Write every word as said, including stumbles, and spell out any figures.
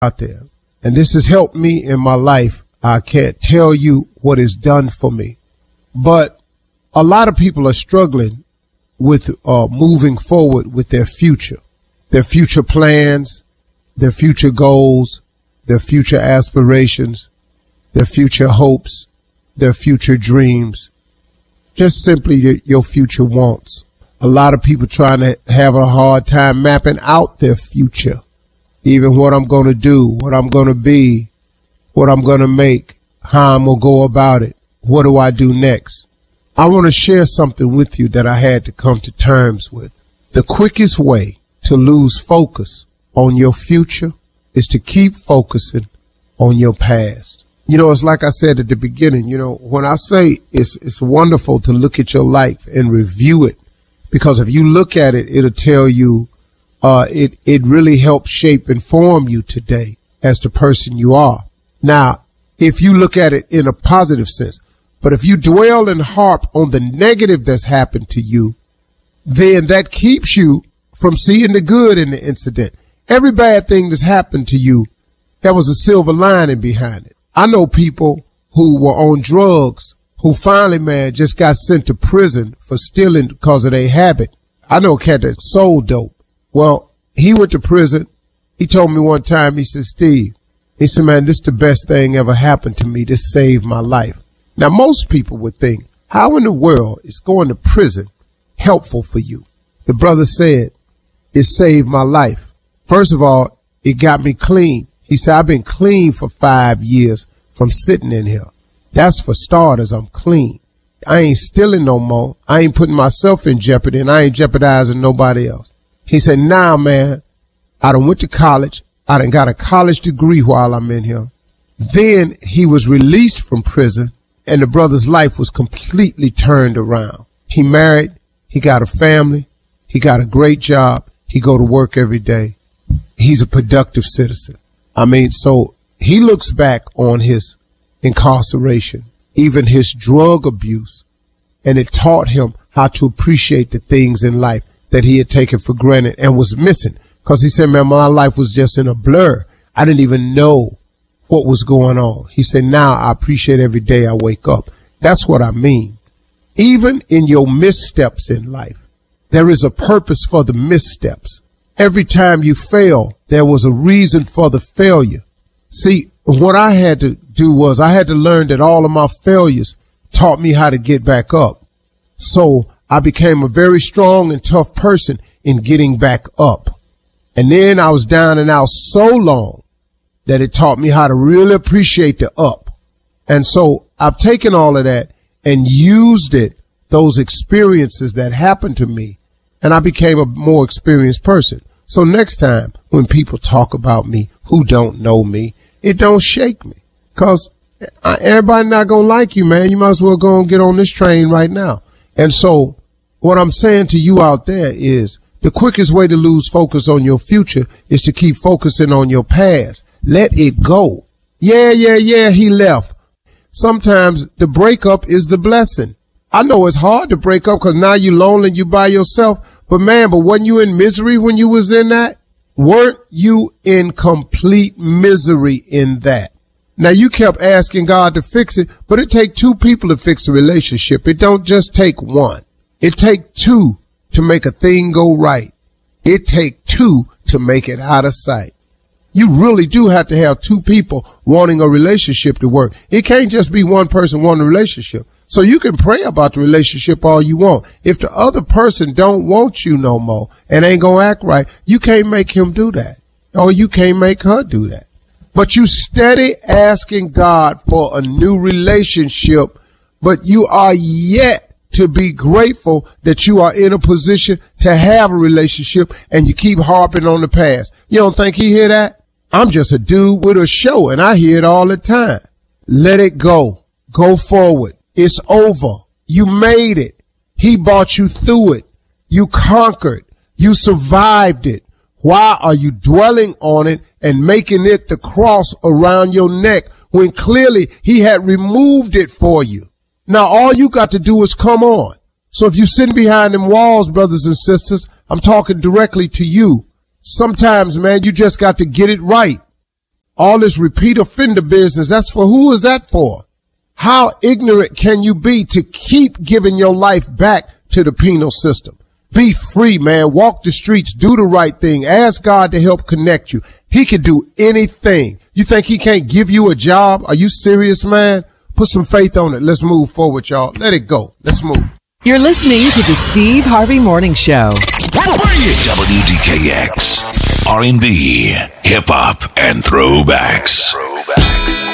out there. And this has helped me in my life. I can't tell you what it's done for me. But a lot of people are struggling with uh, moving forward with their future, their future plans, their future goals, their future aspirations, their future hopes, their future dreams, just simply your future wants. A lot of people trying to have a hard time mapping out their future, even what I'm going to do, what I'm going to be, what I'm going to make, how I'm going to go about it. What do I do next? I want to share something with you that I had to come to terms with. The quickest way to lose focus on your future is to keep focusing on your past. You know, it's like I said at the beginning, you know, when I say it's, it's wonderful to look at your life and review it, because if you look at it, it'll tell you, uh, it, it really helps shape and form you today as the person you are. Now, if you look at it in a positive sense, but if you dwell and harp on the negative that's happened to you, then that keeps you from seeing the good in the incident. Every bad thing that's happened to you, there was a silver lining behind it. I know people who were on drugs who finally, man, just got sent to prison for stealing because of their habit. I know a cat that sold dope. Well, he went to prison. He told me one time, he said, Steve, he said, man, this is the best thing ever happened to me. This saved my life. Now, most people would think, how in the world is going to prison helpful for you? The brother said, it saved my life. First of all, it got me clean. He said, I've been clean for five years from sitting in here. That's for starters. I'm clean. I ain't stealing no more. I ain't putting myself in jeopardy, and I ain't jeopardizing nobody else. He said, now, man, I done went to college. I done got a college degree while I'm in here. Then he was released from prison, and the brother's life was completely turned around. He married. He got a family. He got a great job. He go to work every day. He's a productive citizen. I mean, so he looks back on his incarceration, even his drug abuse, and it taught him how to appreciate the things in life that he had taken for granted and was missing. Because he said, man, my life was just in a blur. I didn't even know what was going on. He said, now I appreciate every day I wake up. That's what I mean. Even in your missteps in life, there is a purpose for the missteps. Every time you fail, there was a reason for the failure. See, what I had to do was I had to learn that all of my failures taught me how to get back up. So I became a very strong and tough person in getting back up. And then I was down and out so long that it taught me how to really appreciate the up. And so I've taken all of that and used it, those experiences that happened to me, and I became a more experienced person. So next time when people talk about me who don't know me, it don't shake me, because everybody not going to like you, man. You might as well go and get on this train right now. And so what I'm saying to you out there is the quickest way to lose focus on your future is to keep focusing on your past. Let it go. Yeah, yeah, yeah, he left. Sometimes the breakup is the blessing. I know it's hard to break up because now you're lonely and you by yourself. But man, but wasn't you in misery when you was in that? Weren't you in complete misery in that? Now, you kept asking God to fix it, but it take two people to fix a relationship. It don't just take one. It take two to make a thing go right. It take two to make it out of sight. You really do have to have two people wanting a relationship to work. It can't just be one person wanting a relationship. So you can pray about the relationship all you want. If the other person don't want you no more and ain't gonna act right, you can't make him do that. Or you can't make her do that. But you steady asking God for a new relationship, but you are yet to be grateful that you are in a position to have a relationship, and you keep harping on the past. You don't think he hear that? I'm just a dude with a show, and I hear it all the time. Let it go. Go forward. It's over. You made it. He brought you through it. You conquered. You survived it. Why are you dwelling on it and making it the cross around your neck when clearly he had removed it for you? Now, all you got to do is come on. So if you're sitting behind them walls, brothers and sisters, I'm talking directly to you. Sometimes, man, you just got to get it right. All this repeat offender business, that's for who is that for? How ignorant can you be to keep giving your life back to the penal system? Be free, man. Walk the streets. Do the right thing. Ask God to help connect you. He can do anything. You think he can't give you a job? Are you serious, man? Put some faith on it. Let's move forward, y'all. Let it go. Let's move. You're listening to the Steve Harvey Morning Show. W D K X, R and B, hip hop, and throwbacks.